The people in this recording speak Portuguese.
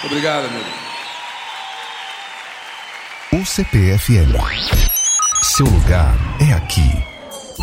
Obrigado, amigo. UCP FM. Seu lugar é aqui.